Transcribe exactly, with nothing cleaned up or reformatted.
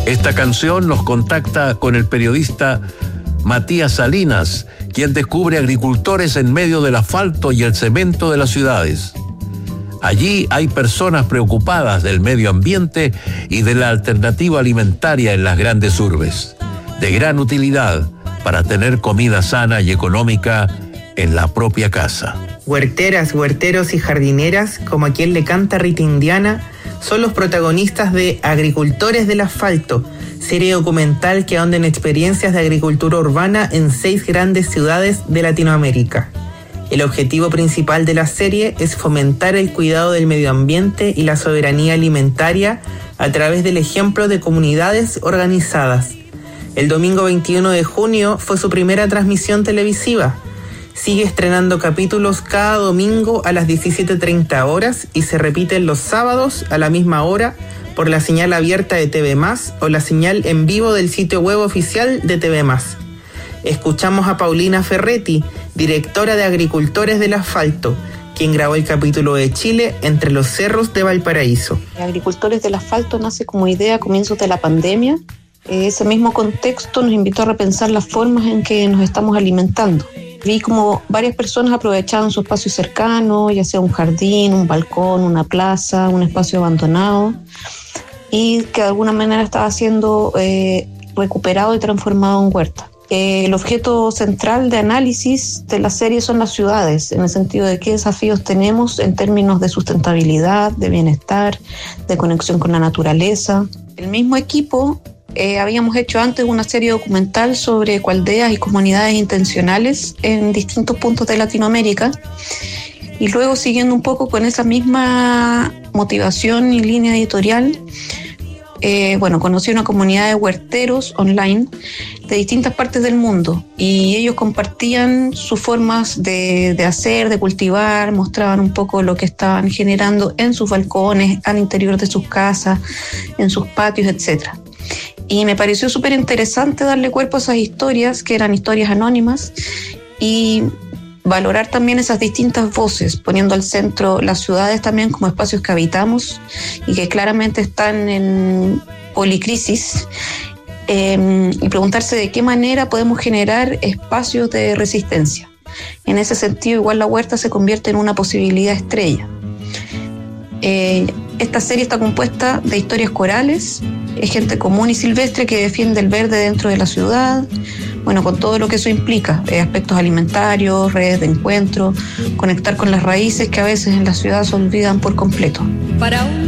Esta canción nos contacta con el periodista Matías Salinas, quien descubre agricultores en medio del asfalto y el cemento de las ciudades. Allí hay personas preocupadas del medio ambiente y de la alternativa alimentaria en las grandes urbes, de gran utilidad para tener comida sana y económica en la propia casa. Huerteras, huerteros y jardineras, como a quien le canta Rita Indiana, son los protagonistas de Agricultores del Asfalto, serie documental que ahonda en experiencias de agricultura urbana en seis grandes ciudades de Latinoamérica. El objetivo principal de la serie es fomentar el cuidado del medio ambiente y la soberanía alimentaria a través del ejemplo de comunidades organizadas. El domingo veintiuno de junio fue su primera transmisión televisiva. Sigue estrenando capítulos cada domingo a las diecisiete treinta horas y se repiten los sábados a la misma hora por la señal abierta de T V Más o la señal en vivo del sitio web oficial de T V Más. Escuchamos a Paulina Ferretti, directora de Agricultores del Asfalto, quien grabó el capítulo de Chile entre los cerros de Valparaíso. Agricultores del Asfalto nace como idea a comienzos de la pandemia. Ese mismo contexto nos invitó a repensar las formas en que nos estamos alimentando. Vi como varias personas aprovechaban su espacio cercano, ya sea un jardín, un balcón, una plaza, un espacio abandonado, y que de alguna manera estaba siendo eh, recuperado y transformado en huerta. Eh, el objeto central de análisis de la serie son las ciudades, en el sentido de qué desafíos tenemos en términos de sustentabilidad, de bienestar, de conexión con la naturaleza. El mismo equipo Eh, habíamos hecho antes una serie documental sobre aldeas y comunidades intencionales en distintos puntos de Latinoamérica, y luego, siguiendo un poco con esa misma motivación y línea editorial, eh, bueno, conocí una comunidad de huerteros online de distintas partes del mundo, y ellos compartían sus formas de, de hacer, de cultivar, mostraban un poco lo que estaban generando en sus balcones, al interior de sus casas, en sus patios, etcétera. Y me pareció súper interesante darle cuerpo a esas historias, que eran historias anónimas, y valorar también esas distintas voces, poniendo al centro las ciudades también como espacios que habitamos y que claramente están en policrisis, eh, y preguntarse de qué manera podemos generar espacios de resistencia. En ese sentido, igual la huerta se convierte en una posibilidad estrella. Eh, esta serie está compuesta de historias corales, es gente común y silvestre que defiende el verde dentro de la ciudad, bueno, con todo lo que eso implica, eh, aspectos alimentarios, redes de encuentro, conectar con las raíces que a veces en la ciudad se olvidan por completo. Para un